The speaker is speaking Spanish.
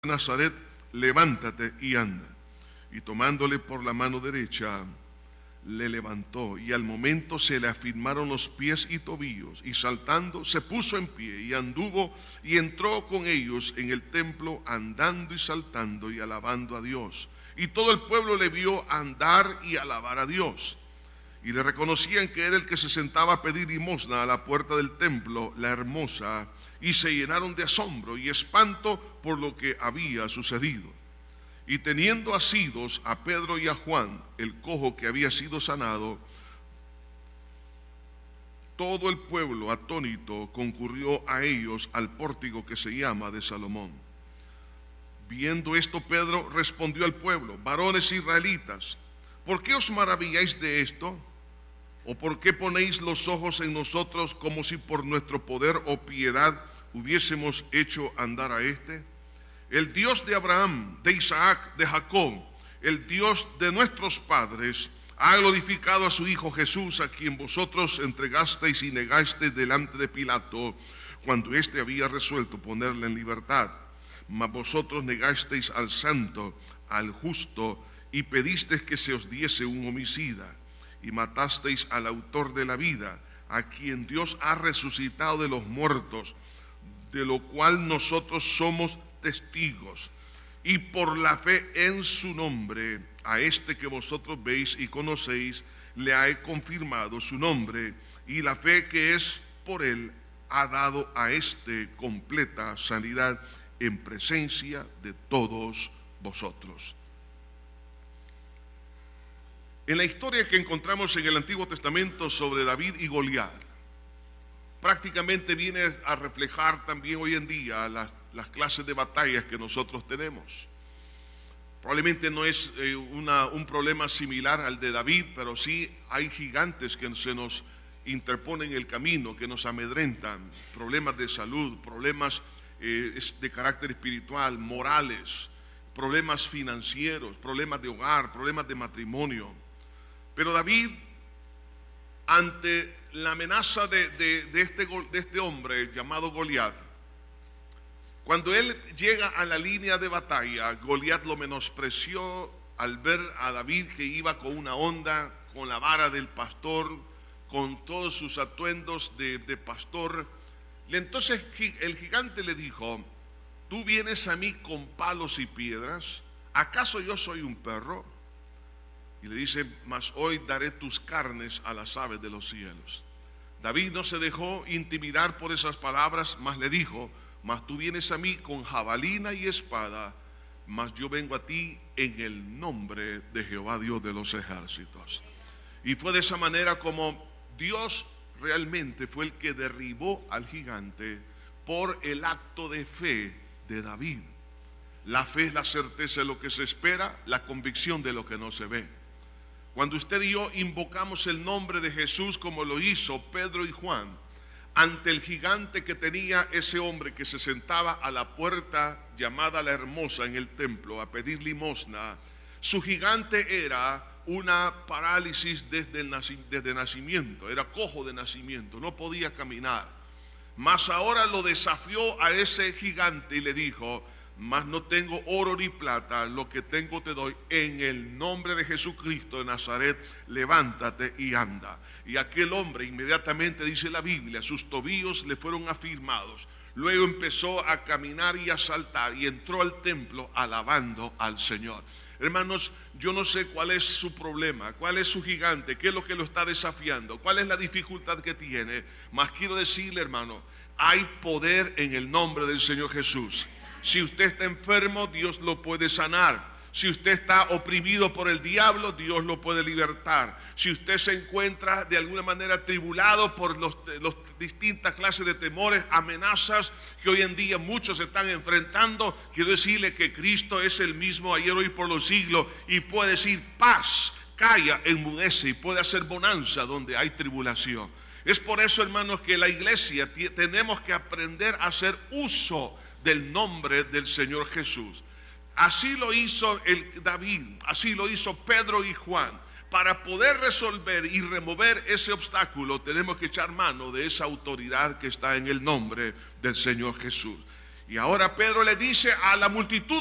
Nazaret, levántate y anda. Y tomándole por la mano derecha, le levantó, y al momento se le afirmaron los pies y tobillos, y saltando se puso en pie, y anduvo, y entró con ellos en el templo, andando y saltando y alabando a Dios. Y todo el pueblo le vio andar y alabar a Dios. Y le reconocían que era el que se sentaba a pedir limosna a la puerta del templo, la hermosa, y se llenaron de asombro y espanto por lo que había sucedido. Y teniendo asidos a Pedro y a Juan, el cojo que había sido sanado, todo el pueblo atónito concurrió a ellos al pórtico que se llama de Salomón. Viendo esto, Pedro respondió al pueblo: varones israelitas, ¿por qué os maravilláis de esto? ¿O por qué ponéis los ojos en nosotros como si por nuestro poder o piedad hubiésemos hecho andar a este? El Dios de Abraham, de Isaac, de Jacob, el Dios de nuestros padres, ha glorificado a su Hijo Jesús, a quien vosotros entregasteis y negasteis delante de Pilato, cuando éste había resuelto ponerle en libertad. Mas vosotros negasteis al santo, al justo, y pedisteis que se os diese un homicida, y matasteis al autor de la vida, a quien Dios ha resucitado de los muertos, de lo cual nosotros somos testigos. Y por la fe en su nombre, a este que vosotros veis y conocéis, le ha confirmado su nombre, y la fe que es por él ha dado a este completa sanidad en presencia de todos vosotros. En la historia que encontramos en el Antiguo Testamento sobre David y Goliat, prácticamente viene a reflejar también hoy en día las clases de batallas que nosotros tenemos. Probablemente no es un problema similar al de David, pero sí hay gigantes que se nos interponen en el camino, que nos amedrentan, problemas de salud, problemas de carácter espiritual, morales, problemas financieros, problemas de hogar, problemas de matrimonio. Pero David, ante la amenaza de este hombre llamado Goliat, cuando él llega a la línea de batalla, Goliat lo menospreció al ver a David que iba con una honda, con la vara del pastor, con todos sus atuendos de pastor. Entonces el gigante le dijo: ¿tú vienes a mí con palos y piedras? ¿Acaso yo soy un perro? Y le dice: mas hoy daré tus carnes a las aves de los cielos. David no se dejó intimidar por esas palabras, mas le dijo: mas tú vienes a mí con jabalina y espada, mas yo vengo a ti en el nombre de Jehová Dios de los ejércitos. Y fue de esa manera como Dios realmente fue el que derribó al gigante por el acto de fe de David. La fe es la certeza de lo que se espera, la convicción de lo que no se ve. Cuando usted y yo invocamos el nombre de Jesús, como lo hizo Pedro y Juan, ante el gigante que tenía ese hombre que se sentaba a la puerta llamada la Hermosa en el templo a pedir limosna, su gigante era una parálisis desde nacimiento, era cojo de nacimiento, no podía caminar. Mas ahora lo desafió a ese gigante y le dijo: mas no tengo oro ni plata, lo que tengo te doy, en el nombre de Jesucristo de Nazaret, levántate y anda. Y aquel hombre inmediatamente, dice la Biblia, sus tobillos le fueron afirmados. Luego empezó a caminar y a saltar y entró al templo alabando al Señor. Hermanos, yo no sé cuál es su problema, cuál es su gigante, qué es lo que lo está desafiando, cuál es la dificultad que tiene. Mas quiero decirle, hermano, hay poder en el nombre del Señor Jesús. Si usted está enfermo, Dios lo puede sanar. Si usted está oprimido por el diablo, Dios lo puede libertar. Si usted se encuentra de alguna manera atribulado por los distintas clases de temores, amenazas que hoy en día muchos están enfrentando, quiero decirle que Cristo es el mismo ayer, hoy, por los siglos, y puede decir paz, calla, enmudece, y puede hacer bonanza donde hay tribulación. Es por eso, hermanos, que la iglesia tenemos que aprender a hacer uso del nombre del Señor Jesús. Así lo hizo David, así lo hizo Pedro y Juan. Para poder resolver y remover ese obstáculo, tenemos que echar mano de esa autoridad que está en el nombre del Señor Jesús. Y ahora Pedro le dice a la multitud